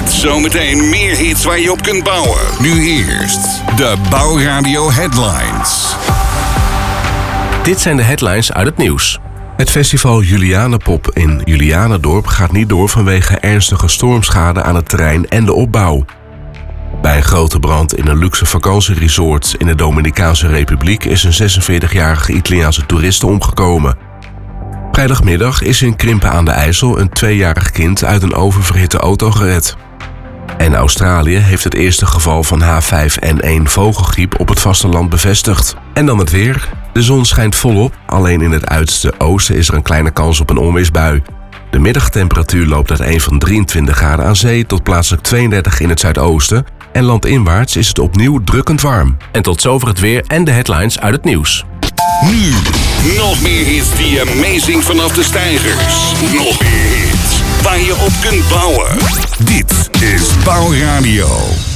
Met zometeen meer hits waar je op kunt bouwen. Nu eerst de Bouwradio Headlines. Dit zijn de headlines uit het nieuws. Het festival Julianenpop in Julianendorp gaat niet door vanwege ernstige stormschade aan het terrein en de opbouw. Bij een grote brand in een luxe vakantieresort in de Dominicaanse Republiek is een 46-jarige Italiaanse toeriste omgekomen. Vrijdagmiddag is in Krimpen aan de IJssel een 2-jarig kind uit een oververhitte auto gered. En Australië heeft het eerste geval van H5N1 vogelgriep op het vasteland bevestigd. En dan het weer. De zon schijnt volop, alleen in het uiterste oosten is er een kleine kans op een onweersbui. De middagtemperatuur loopt uiteen van 23 graden aan zee tot plaatselijk 32 in het zuidoosten. En landinwaarts is het opnieuw drukkend warm. En tot zover het weer en de headlines uit het nieuws. Nu, nog meer hits die amazing vanaf de steigers. Nog meer hits waar je op kunt bouwen. Dit is Bouwradio.